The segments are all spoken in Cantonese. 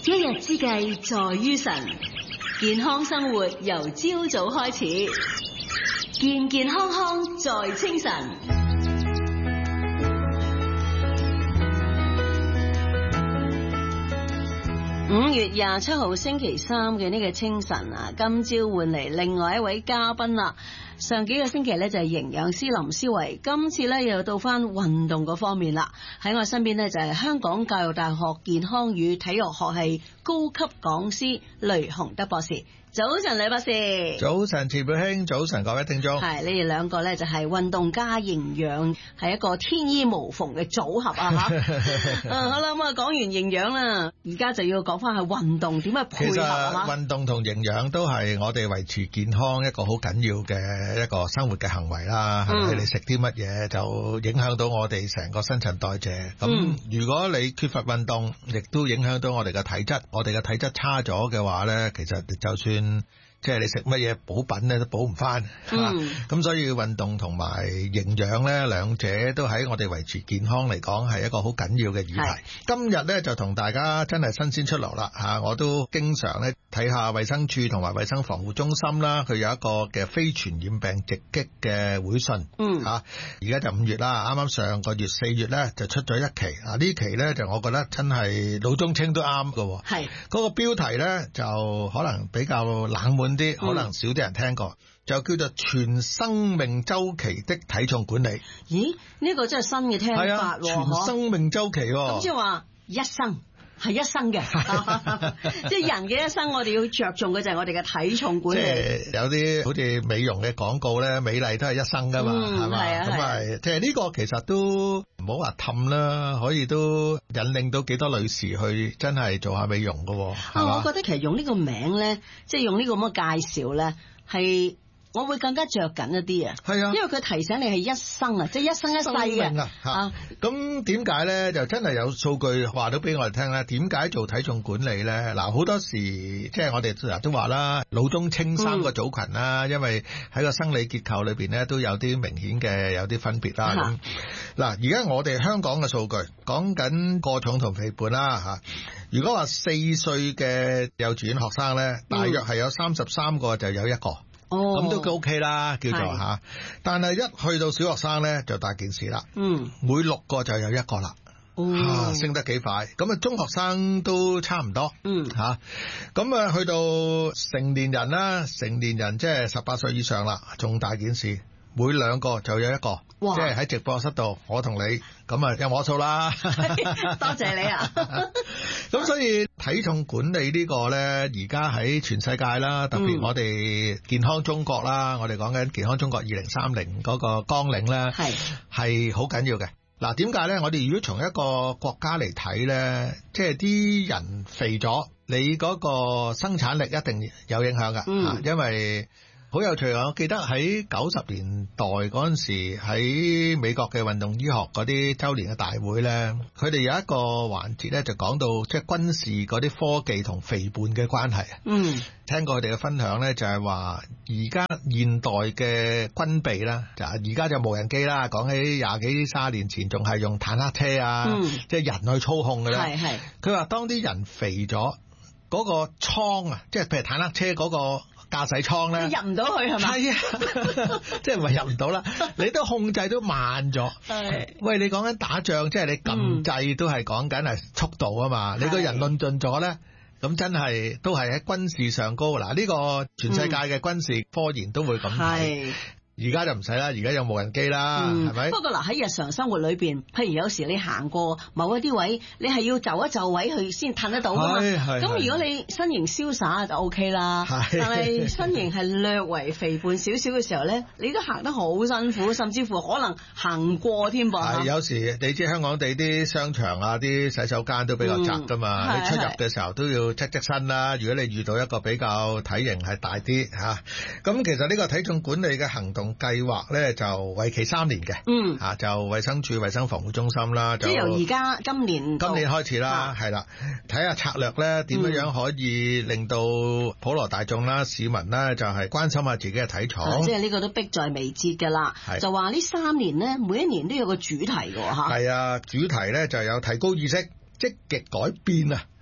一日之計在於晨，健康生活由朝早開始，健健康康在清晨。5月27號星期三嘅呢個清晨啊，今朝換嚟另外一位嘉賓啦。上幾個星期咧就係營養師林思維，今次咧又到翻運動嗰方面啦。喺我身邊咧就係香港教育大學健康與體育學系高級講師雷雄德博士。早晨，呂博士。早晨， 錢佩卿。早晨，各位聽眾。 係，你哋兩個咧就係運動加營養，係一個天衣無縫嘅組合啊！吓，好啦，咁啊講完營養啦，而家就要講翻係運動點樣配合。 其實運動同營養都係我哋維持健康一個好緊要嘅一個生活嘅行為啦。係咪？你食啲乜嘢就影響到我哋成個新陳代謝。咁如果你缺乏運動，亦都影響到我哋嘅體質。我哋嘅體質差咗嘅話咧，其實就算即係你食乜嘢補品咧都補唔翻，咁所以運動同埋營養咧兩者都喺我哋維持健康嚟講係一個好緊要嘅議題。今日咧就同大家真係新鮮出爐啦嚇，我都經常咧睇下衛生署同埋衛生防護中心啦，佢有一個嘅非傳染病直擊嘅會訊嚇。而家就5月啦，啱啱上個月4月咧就出咗一期啊，呢期咧就我覺得真係老中青都啱嘅。係嗰個標題咧就可能比較冷門啲，可能少啲人聽過，就叫做全生命週期的體重管理。咦？呢個真係新嘅聽法喎！全生命週期喎，咁即係話一生係一生嘅，即係人嘅一生，我哋要着重嘅就係我哋嘅體重管理。即係有啲好似美容嘅廣告咧，美麗都係一生噶嘛，係嘛？咁係即係呢個其實都唔好話氹啦，可以都引領到幾多女士去真係做下美容噶。我覺得其實用呢個名咧，即係用呢個咁嘅介紹咧，係我會更加着緊一啲啊。係啊，因為佢提醒你係一生啊，即係一生一世嘅。咁點解咧？就真係有數據話到俾我哋聽咧。點解做體重管理咧？嗱，好多時即係我哋成日都話啦，老中青三個組群啦，因為喺個生理結構裏邊咧都有啲明顯嘅有啲分別啦。咁嗱，而家我哋香港嘅數據講緊過重同肥胖啦嚇。如果話4歲嘅幼稚園學生咧，大約係有33個就有一個。咁都 OK 啦，叫做嚇。但係一去到小學生咧，就大件事啦。每6個就有一個啦。升得幾快。咁啊，中學生都差唔多。嚇。咁啊，去到成年人啦，成年人即係18歲以上啦，仲大件事。每2個就有一個，即係喺直播室度，我同你咁啊有摸數啦。多謝你啊！咁所以體重管理呢個呢，而家喺全世界啦，特別我哋健康中國啦，我哋講緊健康中國2030嗰個綱領呢，係好緊要嘅。嗱，點解呢？我哋如果從一個國家嚟睇呢，即係啲人肥咗，你嗰個生產力一定有影響㗎，因為好有趣啊！我記得喺90年代嗰陣時，喺美國嘅運動醫學嗰啲週年嘅大會咧，佢哋有一個環節咧，就講到即係軍事嗰啲科技同肥胖嘅關係。聽過佢哋嘅分享咧，就係話而家現代嘅軍備啦，就而家就無人機啦。講起20幾30年前，仲係用坦克車啊，即係人去操控嘅咧。佢話當啲人肥咗，嗰個倉啊，即係譬如坦克車嗰個駕駛艙咧，入唔到去係咪？係啊，即係唔係入唔到啦？你都控制都慢咗。喂，你講緊打仗，即係你撳掣都係講緊係速度啊嘛。你個人論盡咗咧，咁真係都係喺軍事上高。嗱，呢個全世界嘅軍事科研都會咁睇。而家就唔使啦，而家有無人機啦，係咪？不過嗱，喺日常生活裏邊，譬如有時你行過某一啲位，你係要就一就位去先褪得到噶嘛。咁如果你身形瀟灑就 OK 啦，但係身形係略為肥胖少少嘅時候咧，你都行得好辛苦，甚至乎可能行過添噃。係有時你知香港地啲商場啊，啲洗手間都比較窄噶嘛，你出入嘅時候都要側身啦。如果你遇到一個比較體型係大啲嚇，咁其實呢個體重管理嘅行動計劃咧就為期3年嘅，就衛生署衛生防護中心啦，就即係由而家今年開始啦，係啦，睇下策略咧點樣可以令到普羅大眾啦、市民啦就係關心下自己嘅體重，即係呢個都迫在眉睫㗎啦。就話呢3年咧，每一年都有個主題㗎嚇。係啊，主題咧就有提高意識、積極改變啊。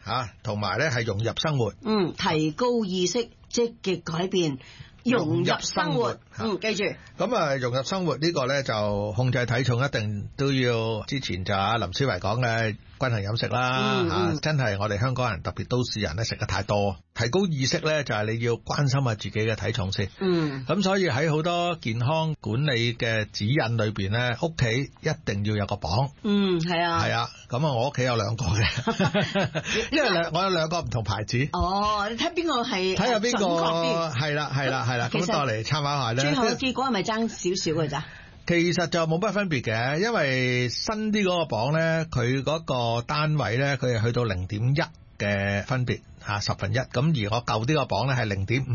同埋咧係融入生活。 提高意識，積極改變。融入生活，記住。 咁啊，融入生活呢個咧就控制體重一定都要，之前就阿林思維講嘅均衡飲食啦，真係我哋香港人特別都市人咧食得太多。提高意識咧就係你要關心下自己嘅體重先。咁所以喺好多健康管理嘅指引裏邊咧，屋企一定要有個磅。 係啊。 係啊，咁啊我屋企有兩個嘅，因為我有兩個唔同牌子。 你睇邊個係？睇下邊個係啦，咁多嚟參考下咧。 最後嘅結果係咪爭少少嘅咋？ 其實就冇乜分別嘅，因為新啲嗰個磅咧，佢嗰個單位咧，佢係去到0.1嘅分別十分一。咁而我舊啲個磅咧係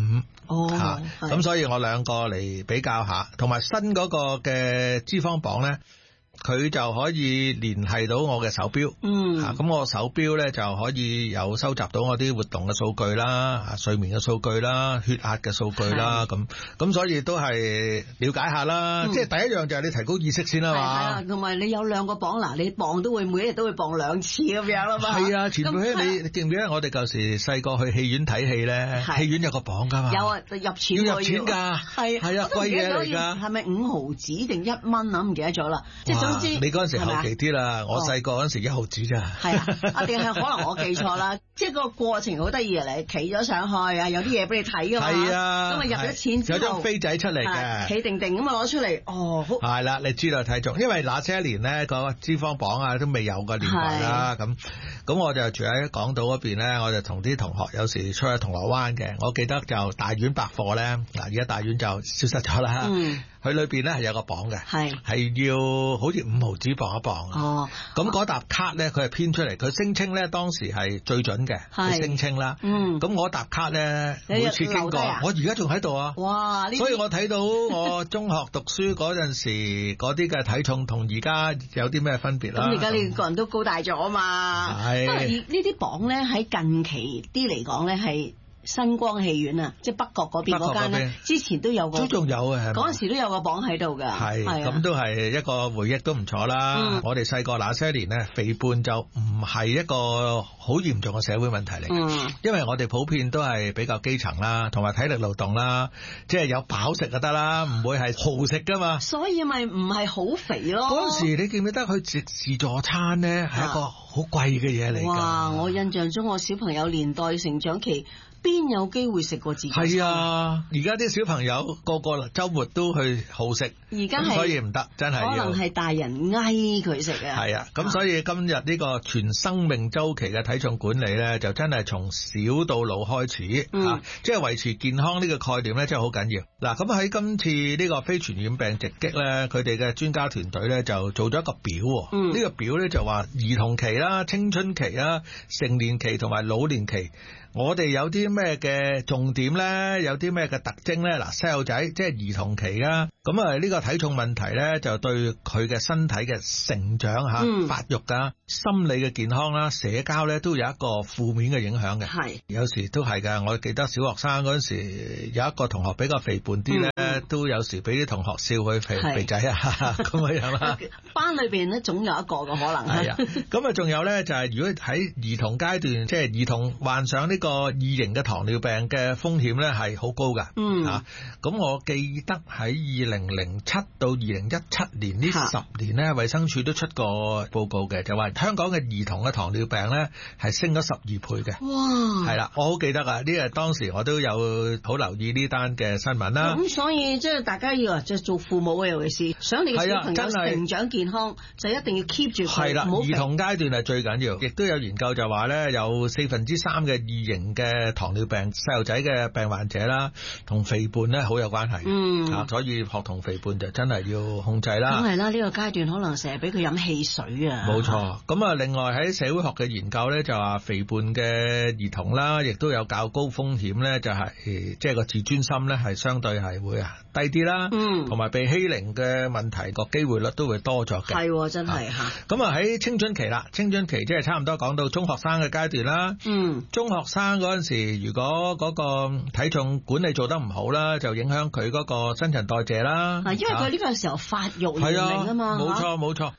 0.5。咁所以我兩個嚟比較下，同埋新嗰個嘅脂肪磅咧，佢就可以聯繫到我嘅手錶。咁我手錶咧就可以有收集到我啲活動嘅數據啦，睡眠嘅數據啦，血壓嘅數據啦，咁所以都係了解下啦。即係第一樣就係你提高意識先啦嘛。 同埋你有兩個磅，你磅都會每一日都會磅2次咁樣啦嘛。 係啊，前輩你記唔記得我哋舊時細個去戲院睇戲咧？戲院有個磅噶嘛。有啊，入錢要入錢㗎。係啊，貴嘢嚟㗎。 係咪5毫子定1蚊啊？唔記得咗啦。 你嗰陣時後期啲啦，我細個嗰陣時1毫子咋。 係啊，定係可能我記錯啦。即係個過程好得意啊！你企咗上去啊，有啲嘢俾你睇㗎嘛。係啊。咁啊入咗錢之後， 有張飛仔出嚟嘅。 企定定咁啊攞出嚟，好。 係啦，你知道體重，因為那些年咧個脂肪磅啊都未有個年代啦。咁我就住喺港島嗰邊咧，我就同啲同學有時出去銅鑼灣嘅。我記得就大丸百貨咧，而家大丸就消失咗啦。佢裏邊咧係有個磅嘅，係要好似5毫子磅一磅。咁嗰沓卡咧，佢係編出嚟，佢聲稱咧當時係最準嘅，佢聲稱啦。咁嗰沓卡咧，每次經過，我而家仲喺度啊！哇！所以我睇到我中學讀書嗰陣時嗰啲嘅體重同而家有啲咩分別啦？ 咁而家你個人都高大咗啊嘛。係。不過呢啲磅咧喺近期啲嚟講咧係。新光戲院啊，即係北角嗰邊嗰間咧，之前都有個， 都仲有嘅， 嗰陣時都有個磅喺度㗎。 係，咁都係一個回憶都唔錯啦。我哋細個那些年咧，肥胖就唔係一個好嚴重嘅社會問題嚟嘅，因為我哋普遍都係比較基層啦，同埋體力勞動啦，即係有飽食就得啦，唔會係豪食㗎嘛。所以咪唔係好肥咯。嗰陣時你記唔記得去食自助餐咧，係一個好貴嘅嘢嚟㗎。哇！我印象中我小朋友年代成長期。邊有機會食過自助餐？係啊！而家啲小朋友個個週末都去好食，而家所以唔得，真係可能係大人嗌佢食啊。係啊，咁所以今日呢個全生命週期嘅體重管理咧，就真係從小到老開始即係維持健康呢個概念咧，真係好緊要。嗱，咁喺今次呢個非傳染病直擊咧，佢哋嘅專家團隊咧就做咗一個表。呢個表咧就話兒童期啦、青春期啦、成年期同埋老年期。我哋有啲咩嘅重點咧？有啲咩嘅特徵咧？嗱，細路仔即係兒童期啦，咁啊呢個體重問題咧，就對佢嘅身體嘅成長發育啊、心理嘅健康啦、社交咧，都有一個負面嘅影響嘅。係，有時都係㗎。我記得小學生嗰陣時，有一個同學比較肥胖啲咧，都有時俾啲同學笑佢肥仔啊咁樣啦。班裏邊咧總有一個嘅可能係啊。咁啊，仲有咧就係如果喺兒童階段，即係兒童患上呢個二型嘅糖尿病嘅風險咧係好高㗎。咁我記得喺2007到2017年呢10年咧，衛生署都出過報告嘅，就話香港嘅兒童嘅糖尿病咧係升咗12倍嘅。哇！係啦，我好記得啊，呢個當時我都有好留意呢單嘅新聞啦。咁所以即係大家要即係做父母嘅，尤其是想你嘅小朋友成長健康，就一定要 keep 住佢。係啦，兒童階段係最緊要。亦都有研究就話咧，有3/4嘅二型嘅糖尿病細路仔嘅病患者啦，同肥胖咧好有關係。所以學童肥胖就真係要控制啦。咁係啦，呢個階段可能成日俾佢飲汽水啊。冇錯。咁啊，另外喺社會學嘅研究咧，就話肥胖嘅兒童啦，亦都有較高風險咧，就係即係個自尊心咧係相對係會低啲啦。同埋被欺凌嘅問題個機會率都會多咗嘅。係，真係嚇。咁啊喺青春期啦，青春期即係差唔多講到中學生嘅階段啦。中學生嗰陣時，如果嗰個體重管理做得唔好啦，就影響佢嗰個新陳代謝啦。因為佢呢個時候發育年齡啊嘛。冇錯冇錯。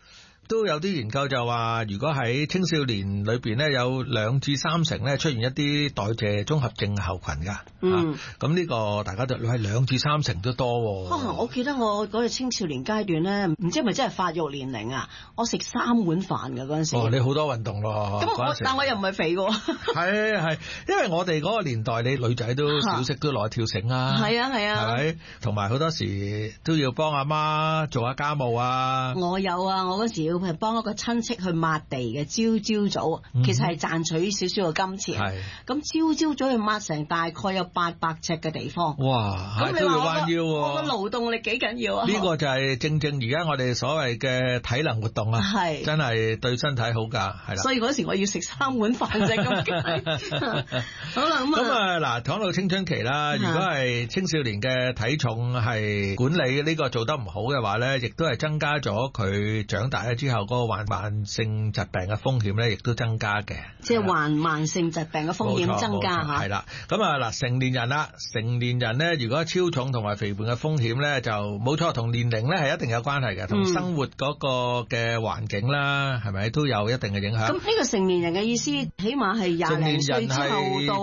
都有啲研究就話，如果喺青少年裏邊咧有2至3成咧出現一啲代謝綜合症候群㗎。咁呢個大家就係2至3成都多喎。 我記得我嗰個青少年階段咧，唔知係咪真係發育年齡啊？我食3碗飯㗎嗰陣時。 你好多運動咯。 咁但我又唔係肥㗎。 係，因為我哋嗰個年代，你女仔都小息都落去跳繩啊。係啊， 係咪？同埋好多時都要幫阿媽做下家務啊。 我有啊，我嗰時要係幫一個親戚去抹地嘅，朝早，其實係賺取少少嘅金錢。咁朝早去抹成大概有800尺嘅地方。 哇！咁你話彎腰喎。 我個勞動力幾緊要啊？ 呢個就係正而家我哋所謂嘅體能活動啊，真係對身體好㗎，係啦。 所以嗰時我要食3碗飯啫咁解。好啦， 咁啊嗱，講到青春期啦，如果係青少年嘅體重係管理呢個做得唔好嘅話咧，亦都係增加咗佢長大咗之後嗰個患慢性疾病嘅風險咧，亦都增加嘅。 即係患慢性疾病嘅風險增加嚇。 係啦，咁啊嗱，成年人咧，如果超重同埋肥胖嘅風險咧，就冇錯，同年齡咧係一定有關係嘅，同生活嗰個嘅環境啦，係咪都有一定嘅影響？ 咁呢個成年人嘅意思，起碼係20零歲之後到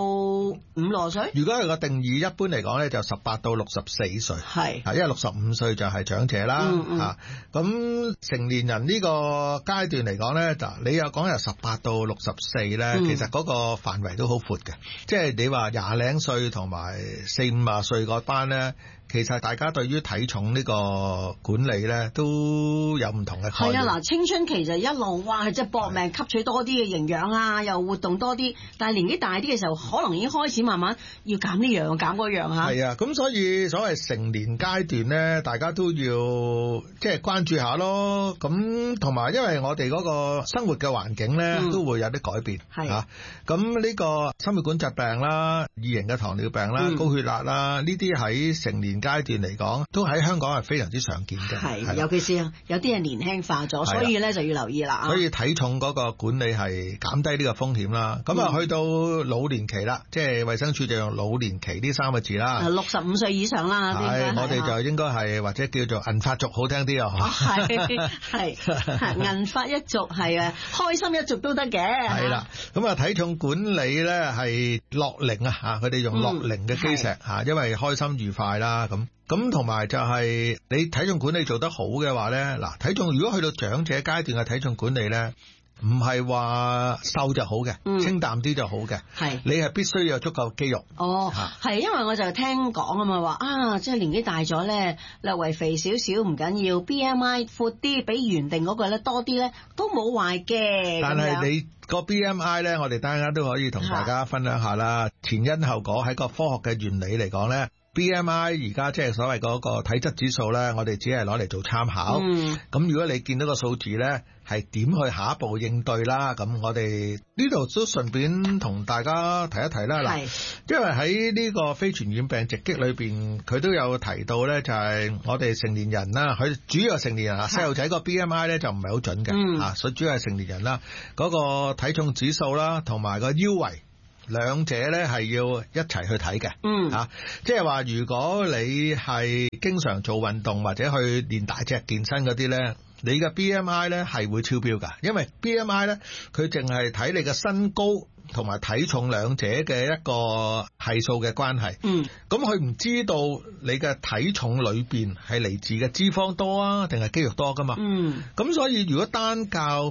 5、6歲。如果係個定義，一般嚟講咧，就18到64歲。係，因為65歲就係長者啦。咁成年人呢個階段嚟講咧，就你又講由18到64咧，其實嗰個範圍都好闊嘅。即係你話20零歲同埋40、50歲嗰班咧。其實大家對於體重呢個管理咧都有唔同嘅概念。係啊，嗱，青春期就一路哇，即係搏命吸取多啲嘅營養啊，又活動多啲。但係年紀大啲嘅時候，可能已經開始慢慢要減呢樣減嗰樣嚇。係啊，咁所以所謂成年階段咧，大家都要即係關注下咯。咁同埋因為我哋嗰個生活嘅環境咧，都會有啲改變嚇。咁呢個心血管疾病啦、2型嘅糖尿病啦、高血壓啦，呢啲喺成年階段嚟講，都喺香港係非常之常見嘅。係，尤其是有啲係年輕化咗，所以咧就要留意啦。所以體重嗰個管理係減低呢個風險啦。咁啊，去到老年期啦，即係衛生署就用老年期呢3個字啦。65歲以上啦。係，我哋就應該係或者叫做銀髮族好聽啲啊。係銀髮一族係啊，開心一族都得嘅。係啦，咁啊體重管理咧係樂齡啊嚇，佢哋用樂齡嘅基石嚇，因為開心愉快啦。咁同埋就係你體重管理做得好嘅話咧，嗱，體重如果去到長者階段嘅體重管理咧，唔係話瘦就好嘅，清淡啲就好嘅，係你係必須有足夠肌肉。係因為我就聽講啊嘛，話啊，即係年紀大咗咧，略為肥少少唔緊要，BMI 闊啲，比原定嗰個咧多啲咧，都冇壞嘅。但係你個 BMI 咧，我哋大家都可以同大家分享下啦，前因後果喺個科學嘅原理嚟講咧。BMI 而家即係所謂嗰個體質指數咧，我哋只係攞嚟做參考。咁如果你見到個數字咧，係點去下一步應對啦？咁我哋呢度都順便同大家提一提啦。嗱，因為喺呢個非傳染病直擊裏邊，佢都有提到咧，就係我哋成年人啦，佢主要係成年人啊，細路仔個 BMI 咧就唔係好準嘅。所以主要係成年人啦，嗰個體重指數啦，同埋個腰圍。兩者咧係要一齊去睇嘅，即係話如果你係經常做運動或者去練大隻健身嗰啲咧，你嘅 BMI 咧係會超標㗎，因為 BMI 咧佢淨係睇你嘅身高同埋體重兩者嘅一個係數嘅關係。咁佢唔知道你嘅體重裏邊係嚟自嘅脂肪多啊，定係肌肉多噶嘛。咁所以如果單靠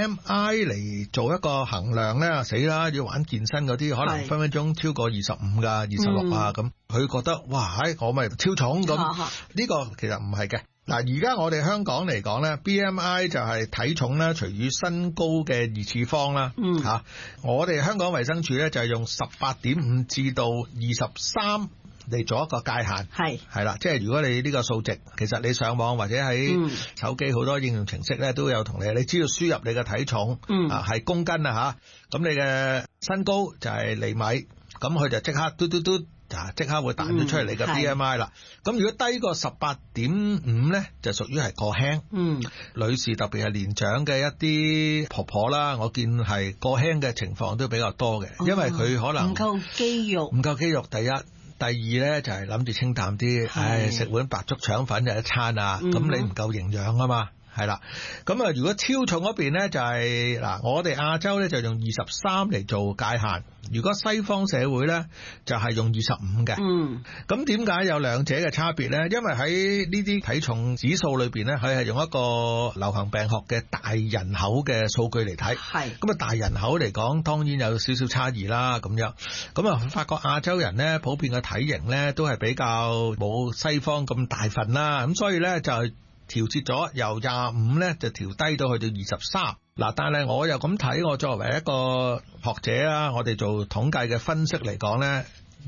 BMI 嚟做一個衡量咧，死啦！要玩健身嗰啲可能分分鐘超過25㗎、26啊咁，佢覺得哇，我咪超重咁。呢個其實唔係嘅。嗱，而家我哋香港嚟講咧 ，BMI 就係體重咧除以身高嘅2次方啦。我哋香港衛生署咧就係用18.5至到23嚟做一個界限。係啦，即係如果你呢個數值，其實你上網或者喺手機好多應用程式咧都有同你只要輸入你嘅體重係公斤啊嚇，咁你嘅身高就係厘米，咁佢就即刻嘟即刻會彈咗出嚟你嘅 BMI 啦。咁如果低過18.5咧，就屬於係過輕。女士特別係年長嘅一啲婆婆啦，我見係過輕嘅情況都比較多嘅，因為佢可能唔夠肌肉。第一，第二咧就係諗住清淡啲，食碗白粥腸粉就一餐啊，咁你唔夠營養啊嘛。 係啦。咁啊，如果超重嗰邊咧就係嗱，我哋亞洲咧就用23嚟做界限，如果西方社會咧就係用25嘅。咁點解有兩者嘅差別咧？因為喺呢啲體重指數裏邊咧，佢係用一個流行病學嘅大人口嘅數據嚟睇。咁啊，大人口嚟講，當然有少少差異啦。咁樣，咁啊，發覺亞洲人咧普遍嘅體型咧都係比較冇西方咁大份啦。咁所以咧就調節咗由25咧就調低到去到23。嗱，但係我又咁睇，我作為一個學者啊，我哋做統計嘅分析嚟講咧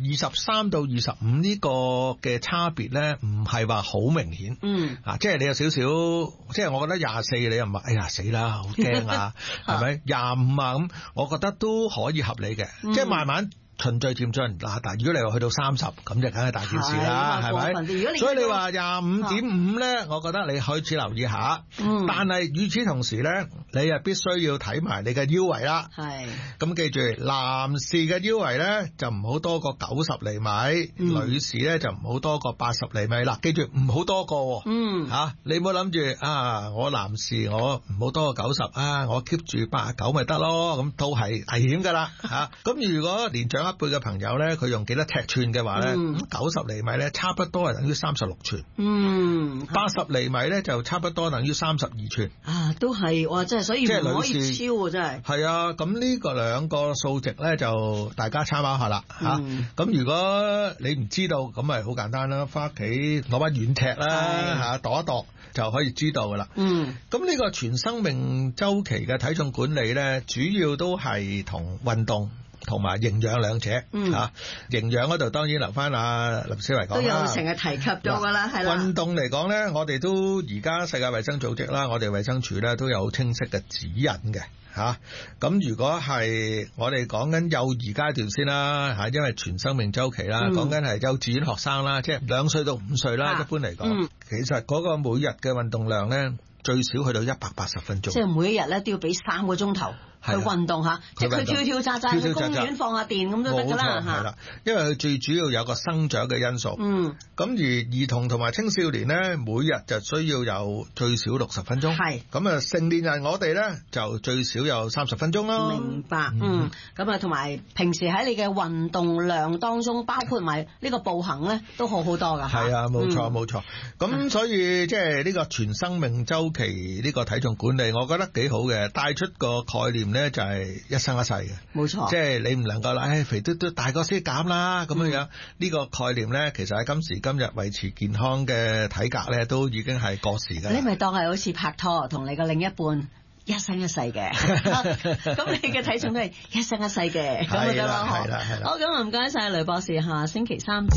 ，23到25呢個嘅差別咧，唔係話好明顯。即係你有少少，即係我覺得24你又唔係，哎呀死啦，好驚啊，係咪？25啊咁，我覺得都可以合理嘅，即係慢慢循序漸進。嗱，但如果你話去到30，咁就梗係大件事啦，係咪？所以你話25.5咧，我覺得你開始留意下。但係與此同時咧，你又必須要睇埋你嘅腰圍啦。咁記住，男士嘅腰圍咧就唔好多過90厘米，女士咧就唔好多過80厘米。嗱，記住唔好多過。你唔好諗住啊，我男士我唔好多過90啊，我 keep 住89咪得咯。咁都係危險噶啦。咁如果年長一輩嘅朋友咧，佢用幾多尺寸嘅話咧，90厘米咧差不多係等於36寸。80厘米咧就差不多等於32寸。 都係哇，真係，所以唔可以超啊，真係。係啊，咁呢個兩個數值咧就大家參考下啦。咁如果你唔知道，咁咪好簡單啦，翻屋企攞把軟尺啦，度一度就可以知道噶啦。咁呢個全生命週期嘅體重管理咧，主要都係同運動同埋營養兩者。營養嗰度當然留翻林思維講啦， 都有成日提及咗噶啦，係啦。 運動嚟講咧，我哋都而家世界衛生組織啦，我哋衛生署咧都有清晰嘅指引嘅。咁如果係我哋講緊幼兒階段先啦，因為全生命週期啦，講緊係幼稚園學生啦，即係2歲到5歲啦，一般嚟講，其實嗰個每日嘅運動量咧最少去到180分鐘， 即係每一日咧都要俾3個鐘頭去運動下，即係佢跳跳扎扎去公園放下電咁都得㗎啦。 係啦，因為佢最主要有個生長嘅因素。咁而兒童同埋青少年咧，每日就需要有最少60分鐘。咁啊，成年人我哋咧就最少有30分鐘咯。 明白。咁啊，同埋平時喺你嘅運動量當中，包括埋呢個步行咧，都好好多㗎。 係啊，冇錯冇錯。咁所以即係呢個全生命週期呢個體重管理，我覺得幾好嘅，帶出個概念咧就係一生一世嘅，冇錯。即係你唔能夠肥嘟嘟大個先減啦咁樣。呢個概念咧，其實喺今時今日維持健康嘅體格咧，都已經係過時㗎。 你咪當係好似拍拖同你個另一半一生一世嘅，咁你嘅體重都係一生一世嘅，咁咪得咯。好，咁唔該晒雷博士，下星期3。